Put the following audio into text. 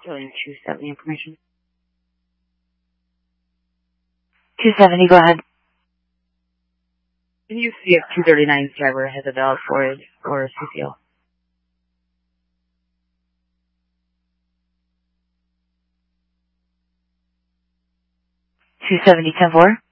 Filling 270 information. 270, go ahead. Can you see if 239's driver has a valid forward or CCL? 270, 10-4.